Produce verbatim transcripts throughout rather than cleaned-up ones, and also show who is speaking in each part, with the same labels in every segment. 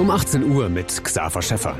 Speaker 1: Um achtzehn Uhr mit Xaver Schäffer.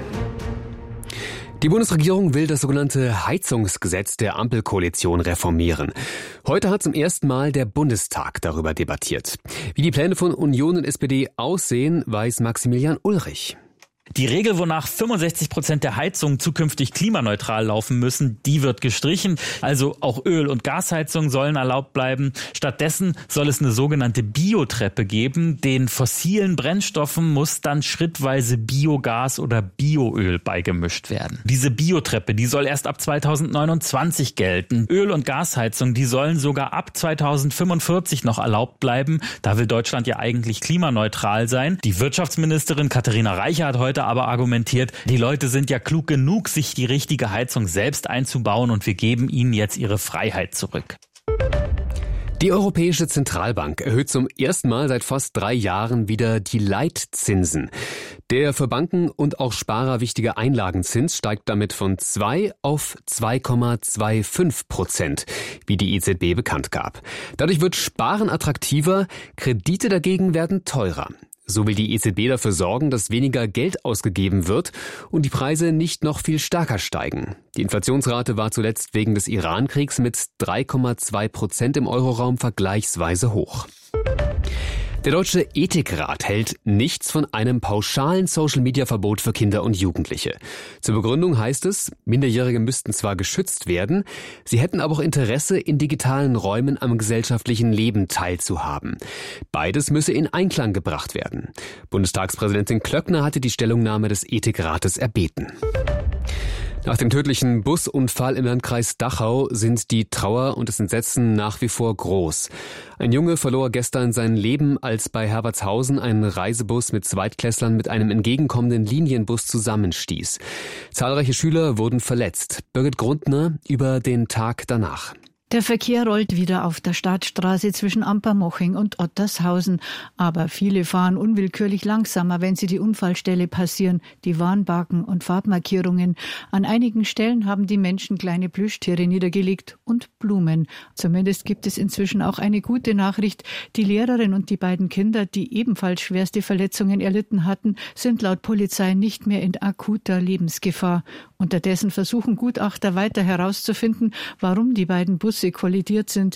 Speaker 1: Die Bundesregierung will das sogenannte Heizungsgesetz der Ampelkoalition reformieren. Heute hat zum ersten Mal der Bundestag darüber debattiert. Wie die Pläne von Union und S P D aussehen, weiß Maximilian Ulrich.
Speaker 2: Die Regel, wonach fünfundsechzig Prozent der Heizungen zukünftig klimaneutral laufen müssen, die wird gestrichen. Also auch Öl- und Gasheizungen sollen erlaubt bleiben. Stattdessen soll es eine sogenannte Biotreppe geben. Den fossilen Brennstoffen muss dann schrittweise Biogas oder Bioöl beigemischt werden. Diese Biotreppe, die soll erst ab zweitausendneunundzwanzig gelten. Öl- und Gasheizungen, die sollen sogar ab zweitausendfünfundvierzig noch erlaubt bleiben. Da will Deutschland ja eigentlich klimaneutral sein. Die Wirtschaftsministerin Katharina Reiche hat heute aber argumentiert, die Leute sind ja klug genug, sich die richtige Heizung selbst einzubauen und wir geben ihnen jetzt ihre Freiheit zurück.
Speaker 1: Die Europäische Zentralbank erhöht zum ersten Mal seit fast drei Jahren wieder die Leitzinsen. Der für Banken und auch Sparer wichtige Einlagenzins steigt damit von zwei auf zwei Komma fünfundzwanzig Prozent, wie die E Z B bekannt gab. Dadurch wird Sparen attraktiver, Kredite dagegen werden teurer. So will die E Z B dafür sorgen, dass weniger Geld ausgegeben wird und die Preise nicht noch viel stärker steigen. Die Inflationsrate war zuletzt wegen des Iran-Kriegs mit drei Komma zwei Prozent im Euroraum vergleichsweise hoch. Der Deutsche Ethikrat hält nichts von einem pauschalen Social-Media-Verbot für Kinder und Jugendliche. Zur Begründung heißt es, Minderjährige müssten zwar geschützt werden, sie hätten aber auch Interesse, in digitalen Räumen am gesellschaftlichen Leben teilzuhaben. Beides müsse in Einklang gebracht werden. Bundestagspräsidentin Klöckner hatte die Stellungnahme des Ethikrates erbeten. Nach dem tödlichen Busunfall im Landkreis Dachau sind die Trauer und das Entsetzen nach wie vor groß. Ein Junge verlor gestern sein Leben, als bei Herbertshausen ein Reisebus mit Zweitklässlern mit einem entgegenkommenden Linienbus zusammenstieß. Zahlreiche Schüler wurden verletzt. Birgit Grundner über den Tag danach.
Speaker 3: Der Verkehr rollt wieder auf der Stadtstraße zwischen Ampermoching und Ottershausen. Aber viele fahren unwillkürlich langsamer, wenn sie die Unfallstelle passieren, die Warnbarken und Farbmarkierungen. An einigen Stellen haben die Menschen kleine Plüschtiere niedergelegt und Blumen. Zumindest gibt es inzwischen auch eine gute Nachricht. Die Lehrerin und die beiden Kinder, die ebenfalls schwerste Verletzungen erlitten hatten, sind laut Polizei nicht mehr in akuter Lebensgefahr. Unterdessen versuchen Gutachter weiter herauszufinden, warum die beiden Busse kollidiert sind.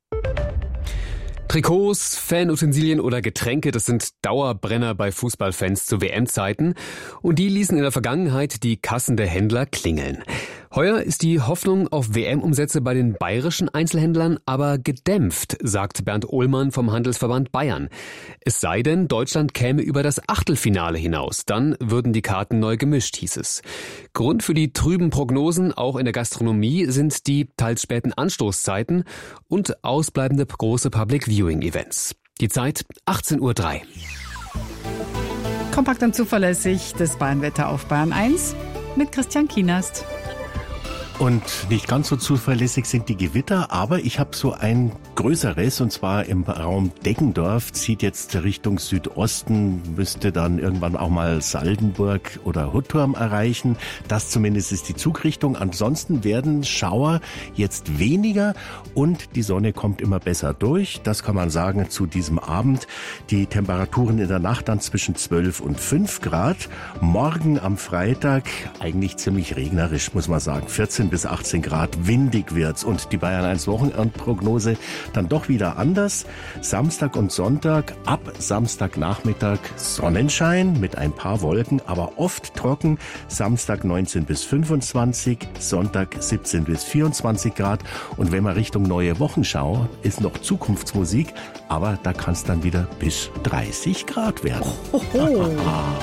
Speaker 1: Trikots, Fanutensilien oder Getränke, das sind Dauerbrenner bei Fußballfans zu W M-Zeiten. Und die ließen in der Vergangenheit die Kassen der Händler klingeln. Heuer ist die Hoffnung auf W M-Umsätze bei den bayerischen Einzelhändlern aber gedämpft, sagt Bernd Ohlmann vom Handelsverband Bayern. Es sei denn, Deutschland käme über das Achtelfinale hinaus. Dann würden die Karten neu gemischt, hieß es. Grund für die trüben Prognosen, auch in der Gastronomie, sind die teils späten Anstoßzeiten und ausbleibende große Public-Viewing-Events. Die Zeit achtzehn Uhr drei.
Speaker 4: Kompakt und zuverlässig das Bayernwetter auf Bayern eins mit Christian Kienast.
Speaker 5: Und nicht ganz so zuverlässig sind die Gewitter, aber ich habe so ein größeres, und zwar im Raum Deggendorf, zieht jetzt Richtung Südosten, müsste dann irgendwann auch mal Saldenburg oder Hutturm erreichen. Das zumindest ist die Zugrichtung. Ansonsten werden Schauer jetzt weniger und die Sonne kommt immer besser durch. Das kann man sagen zu diesem Abend. Die Temperaturen in der Nacht dann zwischen zwölf und fünf Grad. Morgen am Freitag eigentlich ziemlich regnerisch, muss man sagen. vierzehn bis achtzehn Grad, windig wird's und die Bayern eins Wochenendprognose dann doch wieder anders. Samstag und Sonntag, ab Samstagnachmittag Sonnenschein mit ein paar Wolken, aber oft trocken. Samstag neunzehn bis fünfundzwanzig, Sonntag siebzehn bis vierundzwanzig Grad. Und wenn man Richtung neue Wochenschau, ist noch Zukunftsmusik, aber da kann es dann wieder bis dreißig Grad werden.
Speaker 4: Ohoho.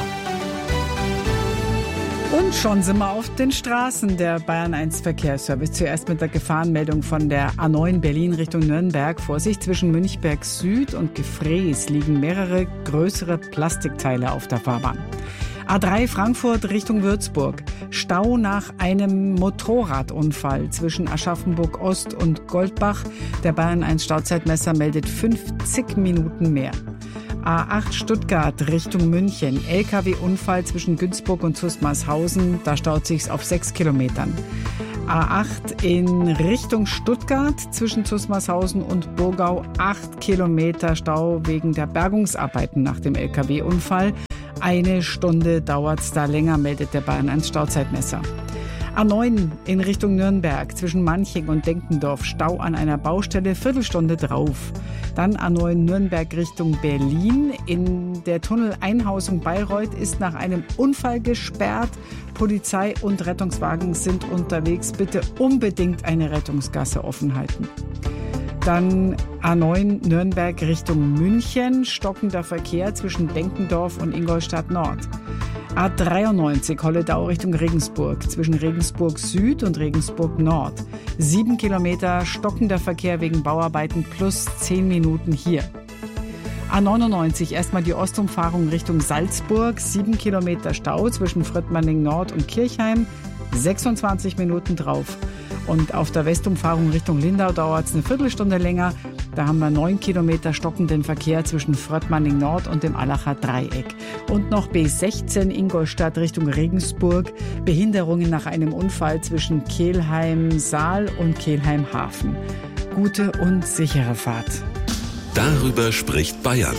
Speaker 4: Und schon sind wir auf den Straßen der Bayern eins Verkehrsservice. Zuerst mit der Gefahrenmeldung von der A neun Berlin Richtung Nürnberg. Vorsicht, zwischen Münchberg Süd und Gefrees liegen mehrere größere Plastikteile auf der Fahrbahn. A drei Frankfurt Richtung Würzburg. Stau nach einem Motorradunfall zwischen Aschaffenburg Ost und Goldbach. Der Bayern eins Stauzeitmesser meldet fünfzig Minuten mehr. A acht Stuttgart Richtung München. L K W-Unfall zwischen Günzburg und Zusmarshausen. Da staut sich's auf sechs Kilometern. A acht in Richtung Stuttgart zwischen Zusmarshausen und Burgau. acht Kilometer Stau wegen der Bergungsarbeiten nach dem L K W-Unfall. Eine Stunde dauert es da länger, meldet der Bayern eins Stauzeitmesser. A neun in Richtung Nürnberg zwischen Manching und Denkendorf. Stau an einer Baustelle, Viertelstunde drauf. Dann A neun Nürnberg Richtung Berlin. In der Tunneleinhausung Bayreuth ist nach einem Unfall gesperrt. Polizei und Rettungswagen sind unterwegs. Bitte unbedingt eine Rettungsgasse offen halten. Dann A neun Nürnberg Richtung München. Stockender Verkehr zwischen Denkendorf und Ingolstadt Nord. A dreiundneunzig Holledau Richtung Regensburg, zwischen Regensburg Süd und Regensburg Nord. Sieben Kilometer stockender Verkehr wegen Bauarbeiten plus zehn Minuten hier. A neunundneunzig erstmal die Ostumfahrung Richtung Salzburg. Sieben Kilometer Stau zwischen Fröttmanning Nord und Kirchheim. sechsundzwanzig Minuten drauf. Und auf der Westumfahrung Richtung Lindau dauert es eine Viertelstunde länger. Da haben wir neun Kilometer stockenden Verkehr zwischen Fröttmanning Nord und dem Allacher Dreieck. Und noch B sechzehn Ingolstadt Richtung Regensburg. Behinderungen nach einem Unfall zwischen Kelheim-Saal und Kelheim-Hafen. Gute und sichere Fahrt.
Speaker 6: Darüber spricht Bayern.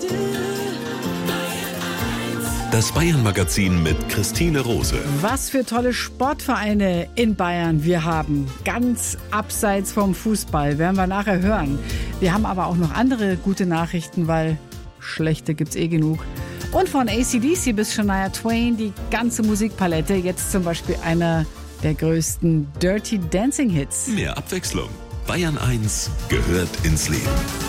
Speaker 6: Das Bayern-Magazin mit Christine Rose.
Speaker 4: Was für tolle Sportvereine in Bayern wir haben. Ganz abseits vom Fußball, werden wir nachher hören. Wir haben aber auch noch andere gute Nachrichten, weil schlechte gibt's eh genug. Und von A C D C bis Shania Twain die ganze Musikpalette. Jetzt zum Beispiel einer der größten Dirty Dancing Hits.
Speaker 6: Mehr Abwechslung. Bayern eins gehört ins Leben.